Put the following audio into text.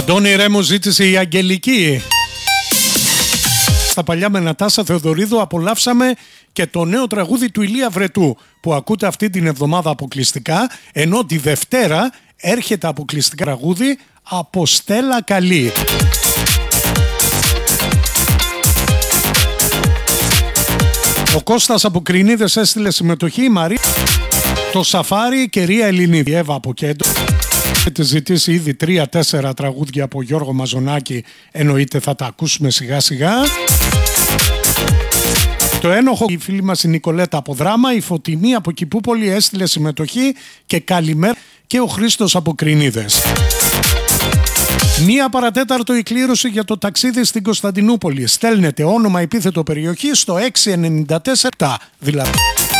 Αντώνη Ρέμου ζήτησε η Αγγελική. Στα παλιά με Νατάσα Θεοδωρίδου απολαύσαμε και το νέο τραγούδι του Ηλία Βρετού που ακούτε αυτή την εβδομάδα αποκλειστικά, ενώ τη Δευτέρα έρχεται αποκλειστικά τραγούδι από Στέλλα Καλή. Ο Κώστας από Κρινίδες έστειλε συμμετοχή, η Μαρία το Σαφάρι και Ρία Ελληνίδη. Εύα από Κέντρο. Έχετε ζητήσει ήδη 3-4 τραγούδια από Γιώργο Μαζονάκη, εννοείται θα τα ακούσουμε σιγά σιγά. Το ένοχο, η φίλη μας η Νικολέτα από Δράμα, η Φωτεινή από Κηπούπολη έστειλε συμμετοχή και καλημέρα, και ο Χρήστος από Κρινίδες. 1 παρατέταρτο η κλήρωση για το ταξίδι στην Κωνσταντινούπολη. Στέλνετε όνομα, επίθετο, περιοχή στο 694, δηλαδή.